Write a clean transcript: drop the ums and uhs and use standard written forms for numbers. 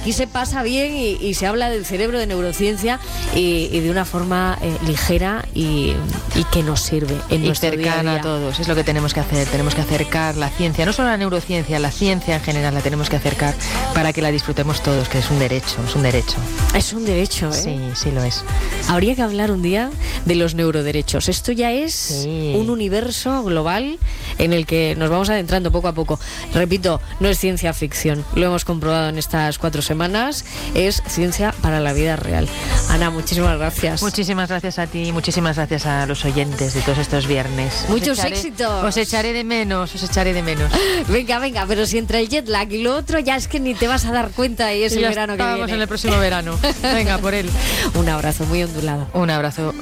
aquí se pasa bien y se habla del cerebro, de neurociencia y de una forma ligera y que nos sirve en nuestro día a cercana día. a todos. Es lo que tenemos que hacer. Tenemos que acercar la ciencia, no solo la neurociencia, la ciencia en general la tenemos que acercar para que la disfrutemos todos, que es un derecho, es un derecho. Es un derecho, ¿eh? Sí, sí lo es. Habría que hablar un día de los neuroderechos. Esto ya es un universo global en el que nos vamos adentrando poco a poco. Repito, no es ciencia ficción. Lo hemos comprobado en estas 4 semanas. Es ciencia para la vida real. Ana, muchísimas gracias. Muchísimas gracias a ti, muchísimas gracias a los oyentes de todos estos viernes. Muchos éxitos. Os echaré de menos, os echaré de menos. Venga, pero si entre el jet lag y lo otro ya es que ni te vas a dar cuenta y es el verano que viene. Estamos en el próximo verano. Venga, por él. Un abrazo muy ondulado. Un abrazo.